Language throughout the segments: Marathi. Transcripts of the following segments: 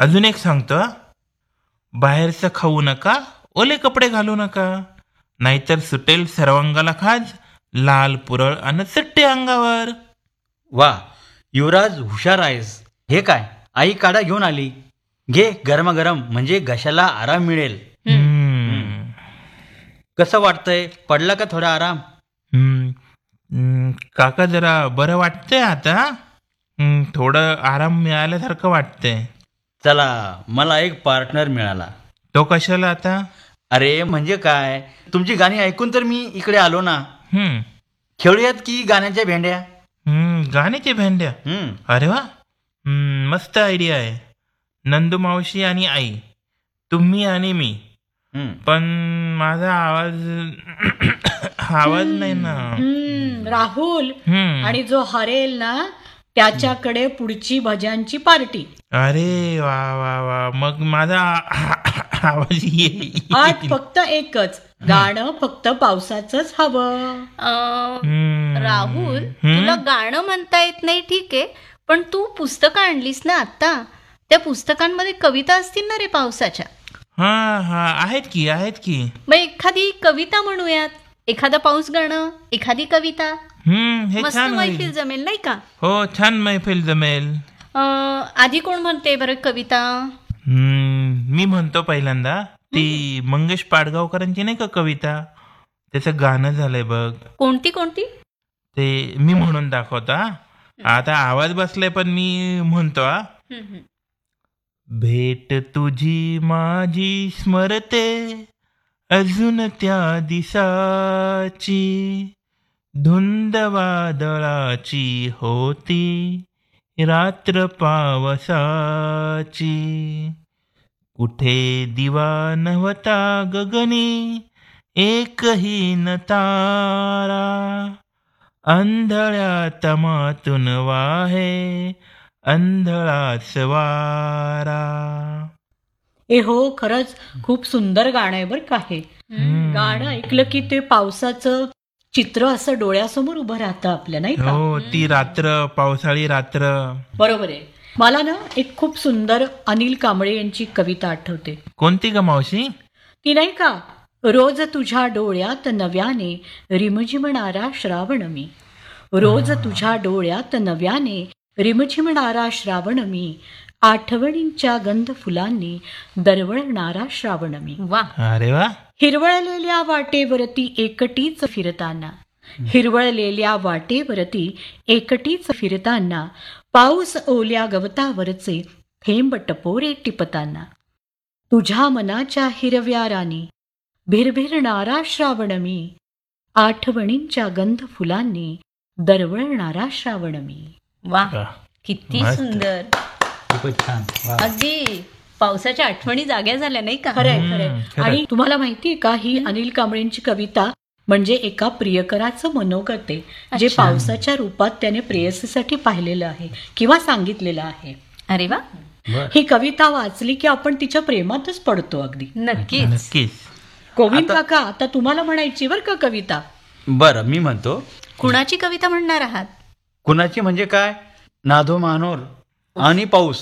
अजून एक सांगतो हा. बाहेरचं खाऊ नका, ओले कपडे घालू नका, नाहीतर सुटेल सर्वांगाला खाज, लाल पुरळ आणि चट्टे अंगावर. वा, युवराज हुशार आहेस. हे काय, आई काढा घेऊन आली. घे गरमागरम, म्हणजे घशाला आराम मिळेल. कसं वाटतंय, पडला का थोडा आराम? काका जरा बरं वाटतंय आता. थोडं आराम मिळाल्यासारखं वाटतंय. चला, मला एक पार्टनर मिळाला. तो कशाला आता? अरे म्हणजे काय, तुमची गाणी ऐकून तर मी इकडे आलो ना. हम्म खेळूयात की गाण्याच्या भेंड्या? गाण्याची भेंड्या? अरे वा, मस्त आयडिया आहे. नंदू मावशी आणि आई, तुम्ही आणि मी. पण माझा आवाज नाही ना. राहुल, आणि जो हरेल ना त्याच्याकडे पुढची भज्यांची पार्टी. अरे वा वा वा, मग माझा आवाज येईल. आज फक्त एकच गाणं, फक्त पावसाचंच हवं. राहुल, तुला गाणं म्हणता येत नाही ठीक आहे, पण तू पुस्तकं आणलीस ना आता, त्या पुस्तकांमध्ये कविता असतील ना रे पावसाच्या? हा आहेत की. मग एखादी कविता म्हणूयात, एखादा पाऊस गाणं, एखादी कविता. हे मस्त छान मैफिल जमेल नाही का? हो, छान मैफिल जमेल. आधी कोण म्हणते बरं कविता? मी म्हणतो पहिल्यांदा. ती मंगेश पाडगावकरांची नाही का कविता, त्याचं गाणं झालंय बघ. कोणती? ते मी म्हणून दाखवता. आता आवाज बसलाय पण मी म्हणतो. भेट तुझी माझी स्मरते अजून त्या दिसाची, धुंद वादळाची होती रात्र पावसाची. कुठे दिवा नव्हता गगनी एकही न तारा, अंधळ्या तमातून वाहे अंधळाच वारा. हो, खरंच खूप सुंदर गाणं आहे बरं का हे. गाणं ऐकलं की ते पावसाचं चित्र असं डोळ्यासमोर उभं राहतं आपल्या, नाही का? हो, ती रात्र, पावसाळी रात्र. बरोबर आहे. मला ना एक खूप सुंदर अनिल कांबळे यांची कविता आठवते. कोणती ग मावशी? ती नाही का, रोज तुझ्या डोळ्यात नव्याने रिमझिमणारा श्रावण मी, रोज तुझ्या डोळ्यात नव्याने रिमझिमणारा श्रावण मी, आठवणींच्या गंध फुलांनी दरवळणारा श्रावण मी. वा, अरे वा. हिरवळलेल्या वाटेवरती एकटीच फिरताना, हिरवळलेल्या वाटेवरती एकटीच फिरताना, पाऊस ओल्या गवतावरचे थेंब टपोरे टिपताना, तुझ्या मनाच्या हिरव्या रानी भिरभिरणारा श्रावण मी, आठवणींच्या गंध फुलांनी दरवळणारा श्रावण मी. वा, किती सुंदर. खूपच छान. अगदी पावसाच्या आठवणी जाग्या झाल्या नाही का? खरंय. आणि तुम्हाला माहितीये का, ही अनिल कांबळेंची कविता म्हणजे एका प्रियकराचं मनोगत आहे, जे पावसाच्या रूपात त्याने प्रेयसीसाठी पाहिलेलं आहे किंवा सांगितलेलं आहे. अरे वा. ही कविता वाचली की आपण तिच्या प्रेमातच पडतो. अगदी नक्कीच. गोविंद काका, आता तुम्हाला म्हणायची बरं का कविता. बरं, मी म्हणतो. कुणाची कविता म्हणणार आहात? कुणाची म्हणजे काय, नाधो मानोर आणि पाऊस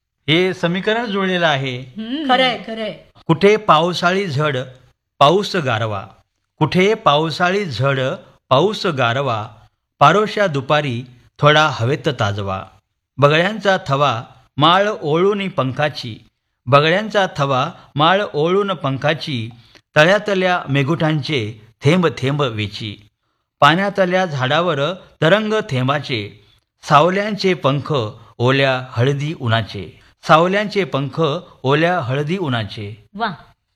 हे समीकरण जुळलेलं आहे. खरंय. कुठे पावसाळी झड पाऊस गारवा, कुठे पावसाळी झड पाऊस गारवा, पारोश्या दुपारी थोडा हवेत ताजवा, बगळ्यांचा थवा माळ ओळून पंखाची, बगळ्यांचा थवा माळ ओळून पंखाची, तळ्यातल्या मेघुटांचे थेंब थेंब वेची, पाण्यातल्या झाडावर तरंग थेंबाचे, सावल्यांचे पंख ओल्या हळदी उन्हाचे, सावल्यांचे पंख ओल्या हळदी उन्हाचे. वा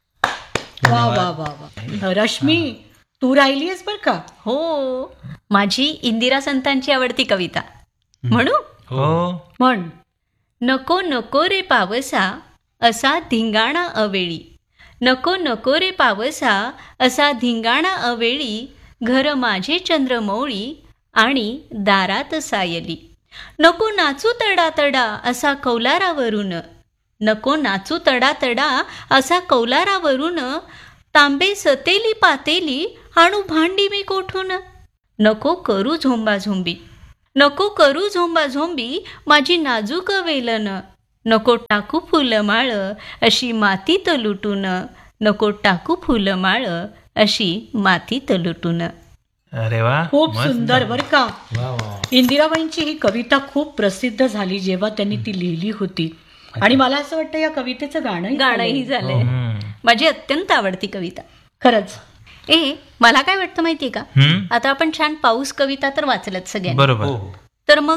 वा वा वा वा. रश्मी, तू राहिलीस बर का. हो, माझी इंदिरा संतांची आवडती कविता म्हणू? हो, म्हण. नको नको रे पावसा असा धिंगाणा अवेळी, नको नको रे पावसा असा धिंगाणा अवेळी, घर माझे चंद्रमौळी आणि दारात सायली, नको नाचू तडा तडा असा कौलारावरून, नको नाचू तडा तडा असा कौलारावरून, तांबे सतेली पातेली आणू भांडी मी कोठून, नको करू झोंबा झोंबी, नको करू झोंबा झोंबी माझी नाजूक वेलन, नको टाकू फुलमाळ अशी मातीत लुटून, नको टाकू फुलमाळ अशी मातीत लुटून. अरे वा, खूप मस्त. सुंदर बर का. इंदिराबाईंची ही कविता खूप प्रसिद्ध झाली जेव्हा त्यांनी ती लिहिली होती. आणि मला असं वाटतं या कवितेचं गाणंही झालंय. माझी अत्यंत आवडती कविता. खरंच. मला काय वाटतं माहितीये का, हम्म, आता आपण छान पाऊस कविता तर वाचल्यात सगळ्यांनी, बरोबर. तर मग